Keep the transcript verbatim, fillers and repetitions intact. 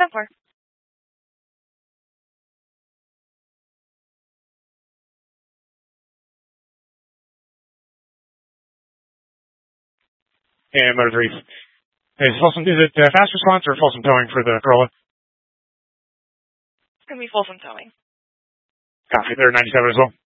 ten four. And motor three. Is, Folsom, is it uh, fast response or Folsom towing for the Corolla? It's going to be Folsom towing. Copy. They're ninety-seven as well.